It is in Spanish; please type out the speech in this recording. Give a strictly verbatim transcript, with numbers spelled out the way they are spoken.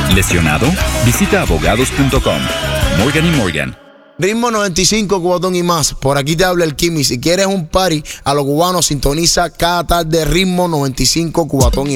¿Lesionado? Visita abogados punto com. Morgan y Morgan. Ritmo noventa y cinco, Cubatón y más. Por aquí te habla el Kimi. Si quieres un party a los cubanos, sintoniza cada tarde Ritmo noventa y cinco, Cubatón y más.